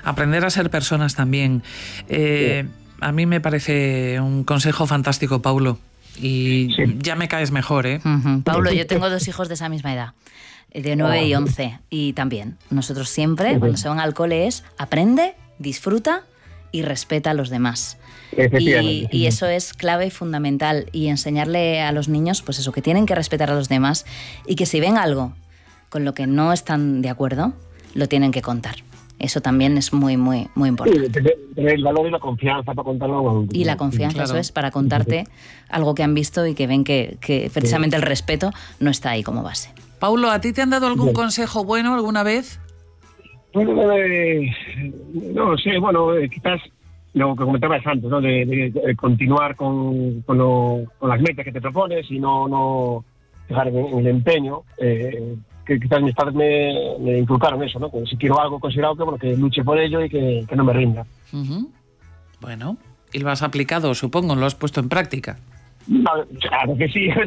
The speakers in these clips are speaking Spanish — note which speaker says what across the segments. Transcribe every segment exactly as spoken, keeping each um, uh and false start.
Speaker 1: aprender a ser personas también. Eh, sí. A mí me parece un consejo fantástico, Paulo, y sí. ya me caes mejor, ¿eh?
Speaker 2: Uh-huh. Paulo, yo tengo dos hijos de esa misma edad, de nueve y once, y también nosotros siempre, uh-huh. cuando se van al cole, es aprende, disfruta y respeta a los demás. Y, y eso es clave y fundamental, y enseñarle a los niños, pues eso, que tienen que respetar a los demás y que si ven algo con lo que no están de acuerdo, lo tienen que contar. Eso también es muy, muy, muy importante.
Speaker 3: Sí, tener el valor y la confianza para contarlo.
Speaker 2: Y la confianza, claro. Eso es, para contarte algo que han visto y que ven que, que precisamente el respeto no está ahí como base.
Speaker 1: Paulo, ¿a ti te han dado algún sí. consejo bueno alguna vez?
Speaker 3: Bueno, eh, no sé, bueno, eh, quizás lo que comentabas antes, ¿no? De, de, de continuar con, con, lo, con las metas que te propones y no, no dejar en, en el empeño. Eh, que quizás mis padres me, me inculcaron eso, ¿no? Que si quiero algo considerado, que, bueno, que luche por ello y que, que no me rinda.
Speaker 1: Uh-huh. Bueno, y lo has aplicado, supongo, lo has puesto en práctica.
Speaker 3: No, claro que sí.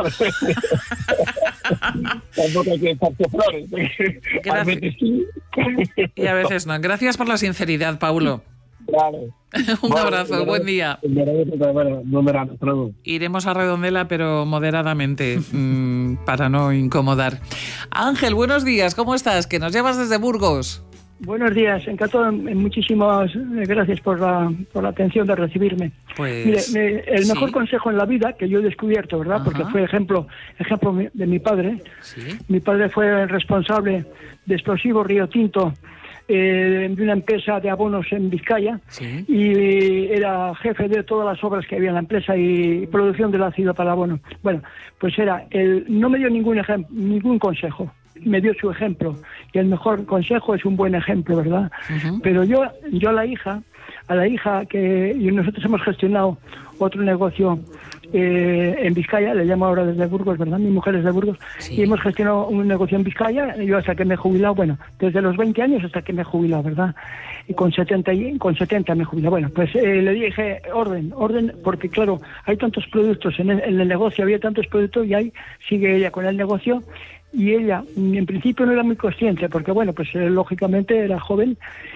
Speaker 3: Tampoco hay que echarse flores. A veces sí.
Speaker 1: Y a veces no. Gracias por la sinceridad, Paulo.
Speaker 3: Claro.
Speaker 1: Un bueno, abrazo, verano, buen día.
Speaker 3: Verano, buen verano, verano.
Speaker 1: Iremos a Redondela, pero moderadamente, mmm, para no incomodar. Ángel, buenos días, ¿cómo estás? Que nos llevas desde Burgos.
Speaker 4: Buenos días, encantado, muchísimas gracias por la, por la atención de recibirme.
Speaker 1: Pues,
Speaker 4: Mire, me, el mejor
Speaker 1: sí.
Speaker 4: consejo en la vida que yo he descubierto, ¿verdad? Ajá. Porque fue ejemplo, ejemplo de mi padre.
Speaker 1: ¿Sí?
Speaker 4: Mi padre fue el responsable de Explosivos Río Tinto, Eh, de una empresa de abonos en Vizcaya,
Speaker 1: ¿sí?
Speaker 4: Y era jefe de todas las obras que había en la empresa y producción del ácido para abono. Bueno, pues era el no me dio ningún ejemplo, ningún consejo, me dio su ejemplo, y el mejor consejo es un buen ejemplo, ¿verdad? Uh-huh. Pero yo, yo a la hija, a la hija que y nosotros hemos gestionado otro negocio eh, en Vizcaya, le llamo ahora desde Burgos, ¿verdad? Mi mujer es de Burgos, sí. Y hemos gestionado un negocio en Vizcaya, yo hasta que me he jubilado, bueno, desde los veinte años hasta que me he jubilado, ¿verdad? Y con setenta, con setenta me he jubilado. Bueno, pues eh, le dije, orden, orden, porque claro, hay tantos productos en el, en el negocio, había tantos productos y ahí sigue ella con el negocio. Y ella, en principio, no era muy consciente, porque, bueno, pues eh, lógicamente era joven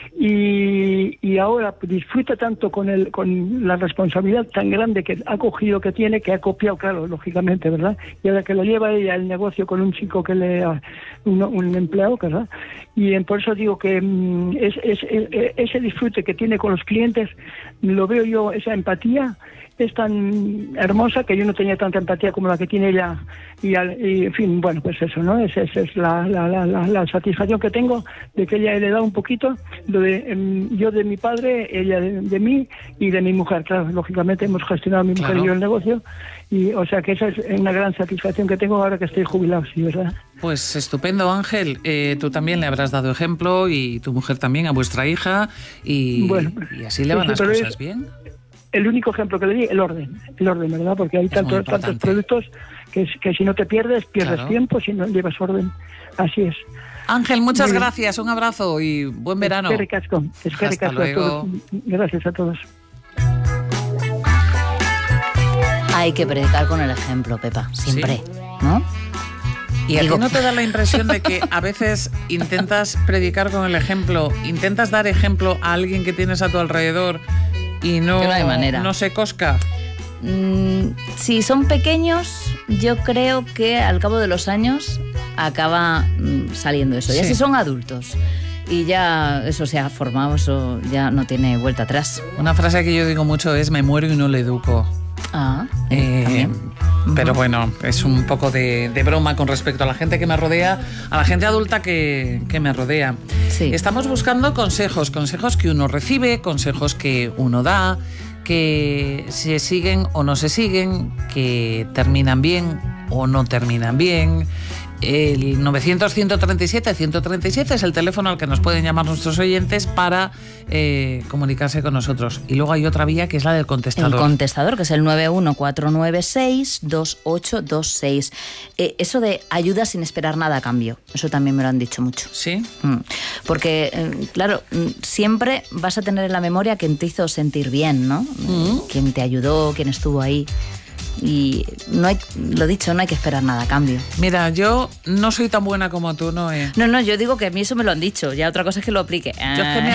Speaker 4: y, y ahora pues, disfruta tanto con el con la responsabilidad tan grande que ha cogido, que tiene, que ha copiado, claro, lógicamente, ¿verdad? Y ahora que lo lleva ella el negocio con un chico que le un, un empleado, ¿verdad? Y eh, por eso digo que mm, es, es, es, ese disfrute que tiene con los clientes, lo veo yo, esa empatía, es tan hermosa que yo no tenía tanta empatía como la que tiene ella y, al, y en fin, bueno, pues eso, ¿no? Esa es, es la, la, la, la, la satisfacción que tengo de que ella le da un poquito, lo de eh, yo de mi padre, ella de, de mí y de mi mujer, claro, lógicamente hemos gestionado mi mujer claro. y yo el negocio, y o sea que esa es una gran satisfacción que tengo ahora que estoy jubilado, sí, ¿verdad?
Speaker 1: Pues estupendo, Ángel, eh, tú también le habrás dado ejemplo y tu mujer también a vuestra hija y,
Speaker 4: bueno,
Speaker 1: y así le van sí, las cosas es... bien.
Speaker 4: El único ejemplo que le di, el orden, el orden, ¿verdad? Porque hay tantos, tantos productos que, que si no te pierdes, pierdes claro. tiempo, si no llevas orden. Así es.
Speaker 1: Ángel, muchas Muy gracias, un abrazo y buen verano.
Speaker 4: Espere casco, espere
Speaker 1: Hasta
Speaker 4: casco
Speaker 1: luego.
Speaker 4: A todos. Gracias a todos.
Speaker 2: Hay que predicar con el ejemplo, Pepa, siempre, ¿sí? ¿No?
Speaker 1: ¿Y a ti no te da la impresión de que a veces intentas predicar con el ejemplo, intentas dar ejemplo a alguien que tienes a tu alrededor y no,
Speaker 2: no hay manera,
Speaker 1: no se cosca?
Speaker 2: Mm, si son pequeños, yo creo que al cabo de los años acaba mm, saliendo eso. Sí. Ya si son adultos y ya eso se ha formado, eso ya no tiene vuelta atrás.
Speaker 1: Una frase que yo digo mucho es: me muero y no le educo.
Speaker 2: Ah,
Speaker 1: eh, pero bueno, es un poco de, de broma con respecto a la gente que me rodea, a la gente adulta que, que me rodea.
Speaker 2: Sí.
Speaker 1: Estamos buscando consejos, consejos que uno recibe, consejos que uno da, que se siguen o no se siguen, que terminan bien o no terminan bien. El novecientos, ciento treinta y siete, ciento treinta y siete es el teléfono al que nos pueden llamar nuestros oyentes para eh, comunicarse con nosotros. Y luego hay otra vía que es la del contestador.
Speaker 2: El contestador, que es el nueve uno cuatro nueve seis dos ocho dos seis. Eh, eso de ayuda sin esperar nada a cambio, eso también me lo han dicho mucho.
Speaker 1: ¿Sí?
Speaker 2: Mm. Porque, eh, claro, siempre vas a tener en la memoria a quien te hizo sentir bien, ¿no? Mm. Quien te ayudó, quien estuvo ahí. Y no hay, lo dicho, no hay que esperar nada a cambio.
Speaker 1: Mira, yo no soy tan buena como tú, Noé.
Speaker 2: No, no, yo digo que a mí eso me lo han dicho. Ya otra cosa es que lo aplique.
Speaker 1: Yo es que me